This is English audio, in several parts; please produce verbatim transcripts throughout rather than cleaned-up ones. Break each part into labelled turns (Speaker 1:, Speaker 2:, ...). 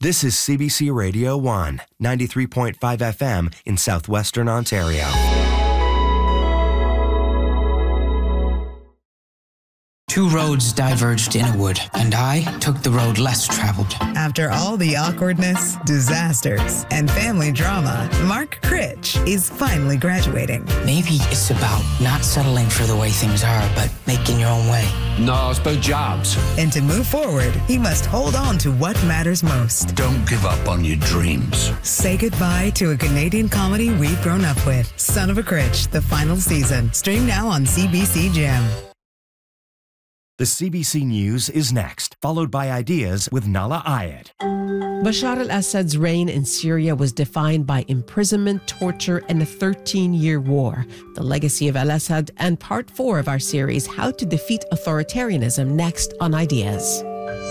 Speaker 1: This is C B C Radio one, ninety-three point five F M in southwestern Ontario.
Speaker 2: Two roads diverged in a wood, and I took the road less traveled.
Speaker 3: After all the awkwardness, disasters, and family drama, Mark Critch is finally graduating.
Speaker 2: Maybe it's about not settling for the way things are, but making your own way.
Speaker 4: No, it's about jobs.
Speaker 3: And to move forward, he must hold on to what matters most.
Speaker 4: Don't give up on your dreams.
Speaker 3: Say goodbye to a Canadian comedy we've grown up with. Son of a Critch, the final season. Stream now on C B C Gem.
Speaker 1: The C B C News is next, followed by Ideas with Nala Ayed.
Speaker 5: Bashar al-Assad's reign in Syria was defined by imprisonment, torture, and a thirteen-year war. The legacy of al-Assad and part four of our series, How to Defeat Authoritarianism, next on Ideas.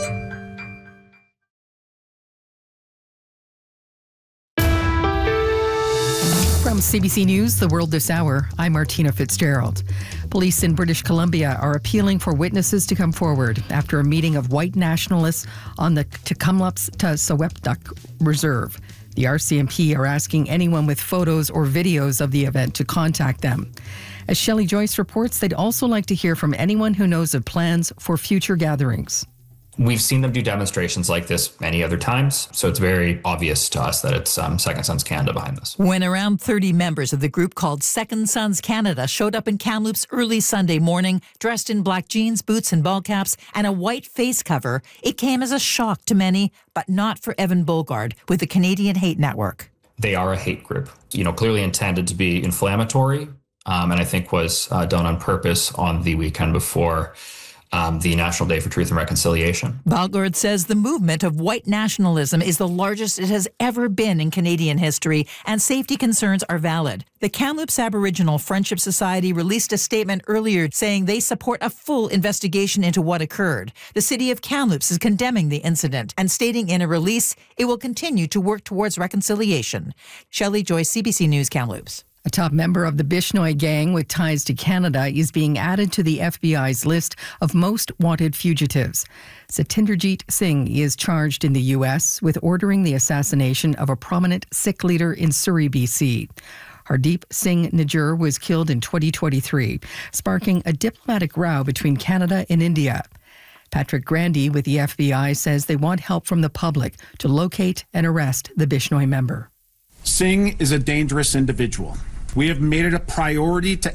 Speaker 6: From C B C News, The World This Hour, I'm Martina Fitzgerald. Police in British Columbia are appealing for witnesses to come forward after a meeting of white nationalists on the Tk'emlúps-te-Secwepemc Reserve. The R C M P are asking anyone with photos or videos of the event to contact them. As Shelley Joyce reports, they'd also like to hear from anyone who knows of plans for future gatherings.
Speaker 7: We've seen them do demonstrations like this many other times, so it's very obvious to us that it's um, Second Sons Canada behind this.
Speaker 8: When around thirty members of the group called Second Sons Canada showed up in Kamloops early Sunday morning, dressed in black jeans, boots and ball caps, and a white face cover, it came as a shock to many, but not for Evan Bogard with the Canadian Hate Network.
Speaker 7: They are a hate group, you know, clearly intended to be inflammatory, um, and I think was uh, done on purpose on the weekend before Um, the National Day for Truth and Reconciliation.
Speaker 8: Bogard says the movement of white nationalism is the largest it has ever been in Canadian history, and safety concerns are valid. The Kamloops Aboriginal Friendship Society released a statement earlier saying they support a full investigation into what occurred. The city of Kamloops is condemning the incident and stating in a release it will continue to work towards reconciliation. Shelley Joyce, C B C News, Kamloops.
Speaker 6: A top member of the Bishnoi gang with ties to Canada is being added to the F B I's list of most wanted fugitives. Satinderjeet Singh is charged in the U S with ordering the assassination of a prominent Sikh leader in Surrey, B C. Hardeep Singh Nijjar was killed in twenty twenty-three, sparking a diplomatic row between Canada and India. Patrick Grandy with the F B I says they want help from the public to locate and arrest the Bishnoi member.
Speaker 9: Singh is a dangerous individual. We have made it a priority to